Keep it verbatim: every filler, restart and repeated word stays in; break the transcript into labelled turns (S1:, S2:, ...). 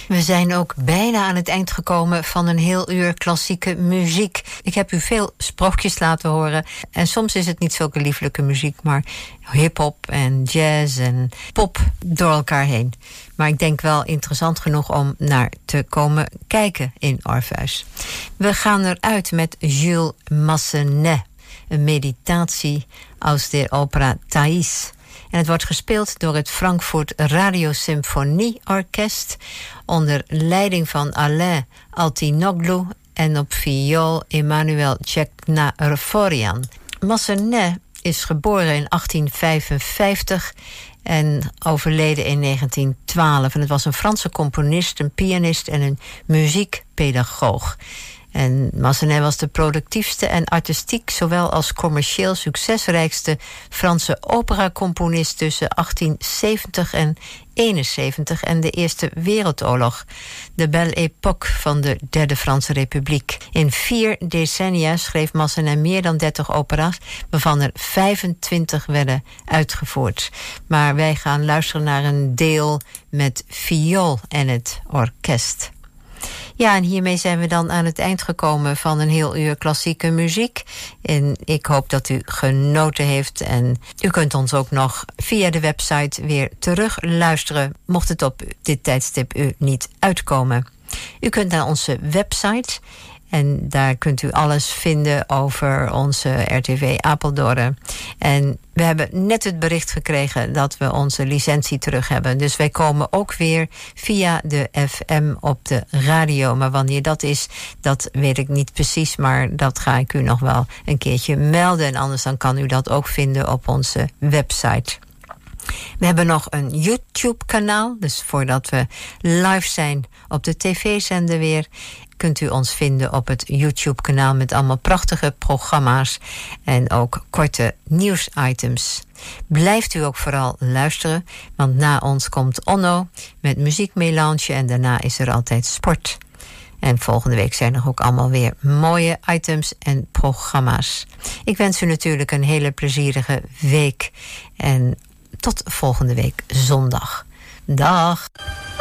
S1: We zijn ook bijna aan het eind gekomen van een heel uur klassieke muziek. Ik heb u veel sprookjes laten horen. En soms is het niet zulke lieflijke muziek, maar hip-hop en jazz en pop door elkaar heen. Maar ik denk wel interessant genoeg om naar te komen kijken in Orpheus. We gaan eruit met Jules Massenet, een meditatie aus der Opera Thais. En het wordt gespeeld door het Frankfurt Radiosymfonieorkest onder leiding van Alain Altinoglu en op viool Emmanuel Tcheknarforian. Massenet is geboren in achttien vijfenvijftig en overleden in negentien twaalf. En het was een Franse componist, een pianist en een muziekpedagoog. En Massenet was de productiefste en artistiek, zowel als commercieel succesrijkste Franse operacomponist tussen achttien zeventig en eenenzeventig en de Eerste Wereldoorlog, de Belle Époque van de Derde Franse Republiek. In vier decennia schreef Massenet meer dan dertig opera's, waarvan er vijfentwintig werden uitgevoerd. Maar wij gaan luisteren naar een deel met viool en het orkest. Ja, en hiermee zijn we dan aan het eind gekomen van een heel uur klassieke muziek. En ik hoop dat u genoten heeft. En u kunt ons ook nog via de website weer terug luisteren, mocht het op dit tijdstip u niet uitkomen. U kunt naar onze website en daar kunt u alles vinden over onze R T V Apeldoorn. En we hebben net het bericht gekregen dat we onze licentie terug hebben. Dus wij komen ook weer via de F M op de radio. Maar wanneer dat is, dat weet ik niet precies. Maar dat ga ik u nog wel een keertje melden. En anders dan kan u dat ook vinden op onze website. We hebben nog een YouTube-kanaal. Dus voordat we live zijn op de tv-zender weer, kunt u ons vinden op het YouTube-kanaal met allemaal prachtige programma's en ook korte nieuwsitems. Blijft u ook vooral luisteren, want na ons komt Onno met muziekmelange en daarna is er altijd sport. En volgende week zijn er ook allemaal weer mooie items en programma's. Ik wens u natuurlijk een hele plezierige week en tot volgende week zondag. Dag!